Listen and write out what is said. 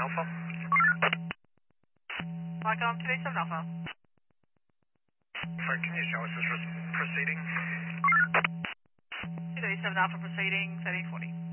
Alpha. Welcome to 27 Alpha. Frank, can you show us this proceeding? 237 Alpha proceeding, 3040.